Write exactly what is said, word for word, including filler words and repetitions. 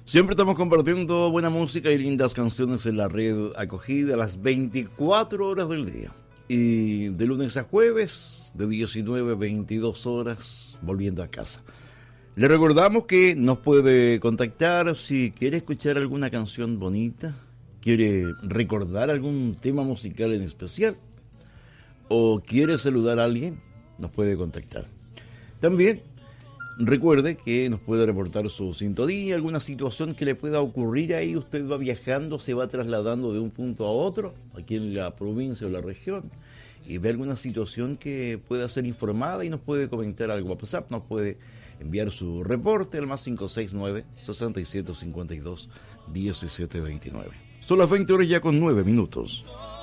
Siempre estamos compartiendo buena música y lindas canciones en la red acogida a las veinticuatro horas del día. Y de lunes a jueves, de diecinueve a veintidós horas, volviendo a casa. Le recordamos que nos puede contactar si quiere escuchar alguna canción bonita, quiere recordar algún tema musical en especial o quiere saludar a alguien, nos puede contactar. También recuerde que nos puede reportar su sintonía, alguna situación que le pueda ocurrir ahí. Usted va viajando, se va trasladando de un punto a otro, aquí en la provincia o la región, y ve alguna situación que pueda ser informada y nos puede comentar algo a WhatsApp, nos puede enviar su reporte al más cinco seis nueve, seis siete cinco dos, uno siete dos nueve. Son las veinte horas ya con nueve minutos.